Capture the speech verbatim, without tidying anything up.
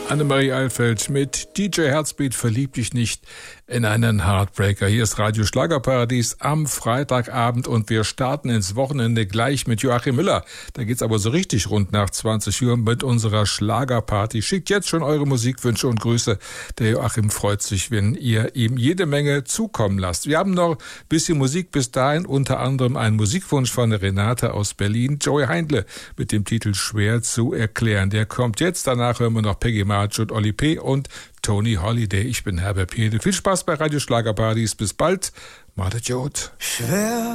Annemarie Eilfeld mit D J Herzbeat, verlieb dich nicht in einen Heartbreaker. Hier ist Radio Schlagerparadies am Freitagabend und wir starten ins Wochenende gleich mit Joachim Müller. Da geht's aber so richtig rund nach zwanzig Uhr mit unserer Schlagerparty. Schickt jetzt schon eure Musikwünsche und Grüße. Der Joachim freut sich, wenn ihr ihm jede Menge zukommen lasst. Wir haben noch ein bisschen Musik bis dahin, unter anderem einen Musikwunsch von Renate aus Berlin, Joey Heindle mit dem Titel Schwer zu erklären. Der kommt jetzt, danach hören wir noch Peggy March und Oli P. und Tony Holiday. Ich bin Herbert Piede. Viel Spaß bei Radio Schlagerparadies. Bis bald. Madet Jod. Schwer